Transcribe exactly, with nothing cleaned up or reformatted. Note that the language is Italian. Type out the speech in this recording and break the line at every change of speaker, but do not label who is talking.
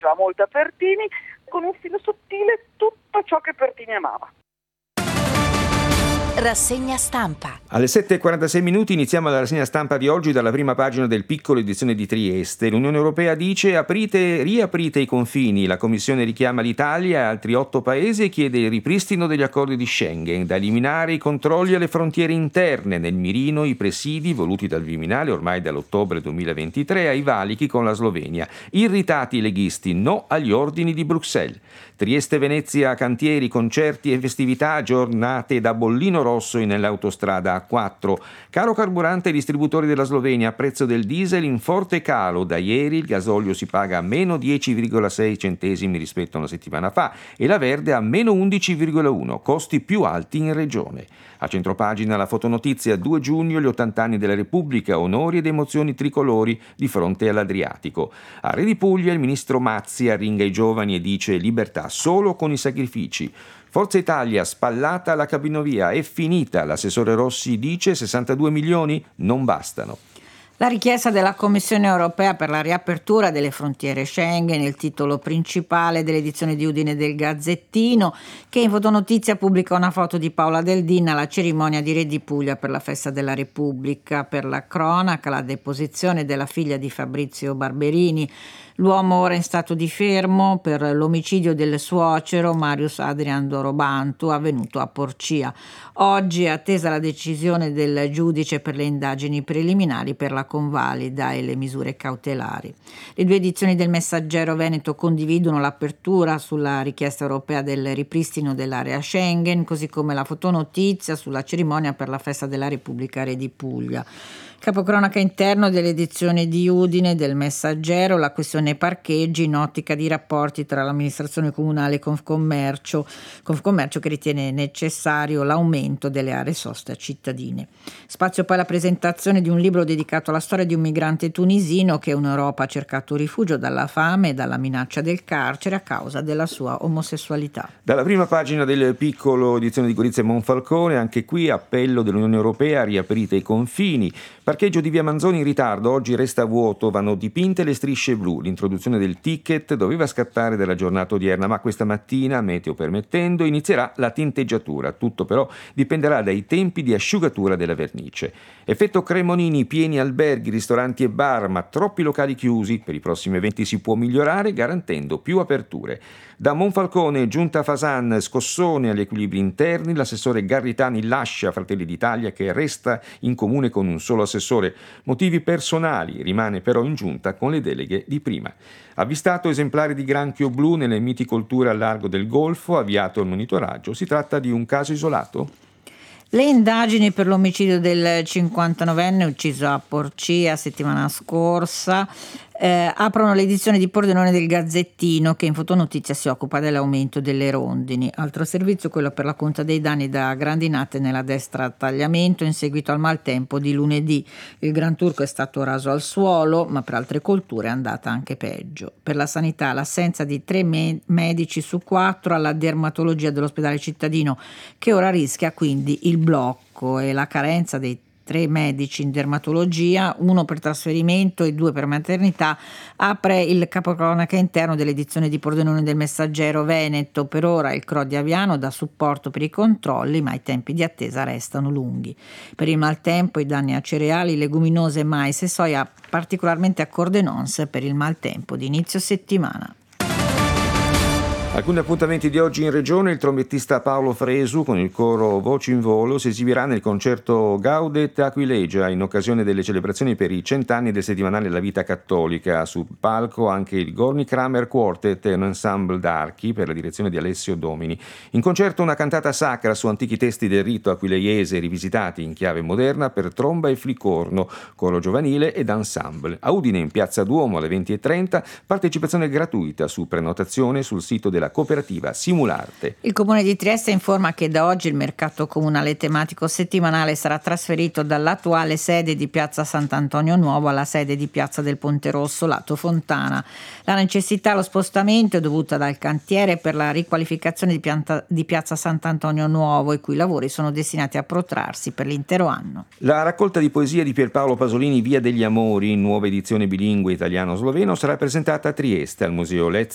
Ha molta Pertini, con un filo sottile tutto ciò che Pertini amava.
Rassegna stampa.
Alle sette e quarantasei minuti iniziamo la rassegna stampa di oggi dalla prima pagina del Piccolo, edizione di Trieste. L'Unione Europea dice aprite, riaprite i confini. La Commissione richiama l'Italia e altri otto paesi e chiede il ripristino degli accordi di Schengen, da eliminare i controlli alle frontiere interne, nel mirino i presidi voluti dal Viminale ormai dall'ottobre duemilaventitré ai valichi con la Slovenia. Irritati i leghisti, no agli ordini di Bruxelles. Trieste, Venezia, cantieri, concerti e festività, giornate da bollino rosso nell'autostrada A quattro. Caro carburante ai distributori della Slovenia, prezzo del diesel in forte calo. Da ieri il gasolio si paga a meno dieci virgola sei centesimi rispetto a una settimana fa e la verde a meno undici virgola uno, costi più alti in regione. A centropagina la fotonotizia, due giugno, gli ottanta anni della Repubblica, onori ed emozioni tricolori di fronte all'Adriatico. A Re di Puglia il ministro Mazzi arringa i giovani e dice libertà solo con i sacrifici. Forza Italia, spallata la cabinovia, è finita. L'assessore Rossi dice sessantadue milioni non bastano.
La richiesta della Commissione europea per la riapertura delle frontiere Schengen, il titolo principale dell'edizione di Udine del Gazzettino, che in fotonotizia pubblica una foto di Paola Del Din alla cerimonia di Re di Puglia per la festa della Repubblica. Per la cronaca, la deposizione della figlia di Fabrizio Barberini. L'uomo ora in stato di fermo per l'omicidio del suocero Marius Adrian Dorobantu, avvenuto a Porcia. Oggi è attesa la decisione del giudice per le indagini preliminari per la convalida e le misure cautelari. Le due edizioni del Messaggero Veneto condividono l'apertura sulla richiesta europea del ripristino dell'area Schengen, così come la fotonotizia sulla cerimonia per la festa della Repubblica Re di Puglia. Capocronaca interno dell'edizione di Udine del Messaggero, la questione parcheggi in ottica di rapporti tra l'amministrazione comunale e Confcommercio, Confcommercio che ritiene necessario l'aumento delle aree sosta cittadine. Spazio poi alla presentazione di un libro dedicato alla storia di un migrante tunisino che in Europa ha cercato rifugio dalla fame e dalla minaccia del carcere a causa della sua omosessualità.
Dalla prima pagina del Piccolo, edizione di Gorizia e Monfalcone, anche qui appello dell'Unione Europea, riaprite i confini. Parcheggio di via Manzoni in ritardo, oggi resta vuoto, vanno dipinte le strisce blu. L'introduzione del ticket doveva scattare dalla giornata odierna, ma questa mattina, meteo permettendo, inizierà la tinteggiatura. Tutto però dipenderà dai tempi di asciugatura della vernice. Effetto Cremonini, pieni alberghi, ristoranti e bar, ma troppi locali chiusi. Per i prossimi eventi si può migliorare garantendo più aperture. Da Monfalcone, giunta Fasan, scossone agli equilibri interni, l'assessore Garritani lascia Fratelli d'Italia che resta in comune con un solo assessore. Motivi personali, rimane però in giunta con le deleghe di prima. Avvistato esemplari di granchio blu nelle miticolture al largo del Golfo, avviato il monitoraggio. Si tratta di un caso isolato?
Le indagini per l'omicidio del cinquantanovenne ucciso a Porcia settimana scorsa eh, aprono l'edizione di Pordenone del Gazzettino, che in fotonotizia si occupa dell'aumento delle rondini. Altro servizio, quello per la conta dei danni da grandinate nella destra a tagliamento in seguito al maltempo di lunedì. Il Gran Turco è stato raso al suolo, ma per altre colture è andata anche peggio. Per la sanità, l'assenza di tre me- medici su quattro alla dermatologia dell'ospedale cittadino, che ora rischia quindi il blocco, e la carenza dei tre medici in dermatologia, uno per trasferimento e due per maternità, apre il capocronaca interno dell'edizione di Pordenone del Messaggero Veneto. Per ora il C R O di Aviano dà supporto per i controlli, ma i tempi di attesa restano lunghi. Per il maltempo i danni a cereali, leguminose, mais e soia, particolarmente a Cordenons per il maltempo di inizio settimana.
Alcuni appuntamenti di oggi in regione: il trombettista Paolo Fresu con il coro Voci in Volo si esibirà nel concerto Gaudet Aquilegia in occasione delle celebrazioni per i cent'anni del settimanale La Vita Cattolica. Sul palco anche il Gorny Kramer Quartet e un ensemble d'archi per la direzione di Alessio Domini. In concerto una cantata sacra su antichi testi del rito aquileiese rivisitati in chiave moderna per tromba e flicorno, coro giovanile ed ensemble. A Udine in Piazza Duomo alle venti e trenta, partecipazione gratuita su prenotazione sul sito della cooperativa Simularte.
Il Comune di Trieste informa che da oggi il mercato comunale tematico settimanale sarà trasferito dall'attuale sede di Piazza Sant'Antonio Nuovo alla sede di Piazza del Ponte Rosso, lato Fontana. La necessità allo spostamento è dovuta dal cantiere per la riqualificazione di, pianta, di Piazza Sant'Antonio Nuovo, i cui lavori sono destinati a protrarsi per l'intero anno.
La raccolta di poesia di Pierpaolo Pasolini, Via degli Amori, in nuova edizione bilingue italiano-sloveno, sarà presentata a Trieste al Museo Letz